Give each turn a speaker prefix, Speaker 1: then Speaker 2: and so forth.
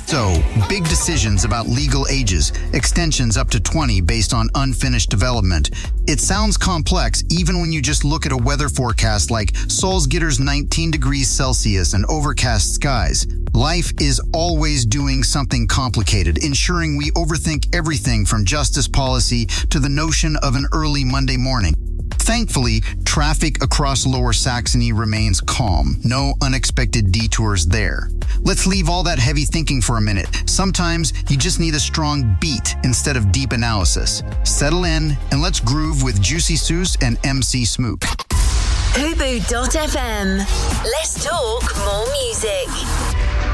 Speaker 1: So, big decisions about legal ages, extensions up to 20 based on unfinished development. It sounds complex even when you just look at a weather forecast like Salzgitter's 19 degrees Celsius and overcast skies. Life is always doing something complicated, ensuring we overthink everything from justice policy to the notion of an early Monday morning. Thankfully, traffic across Lower Saxony remains calm. No unexpected detours there. Let's leave all that heavy thinking for a minute. Sometimes you just need a strong beat instead of deep analysis. Settle in and let's groove with Juicy Seuss and MC Smook.
Speaker 2: Hubu.fm. Let's talk more music.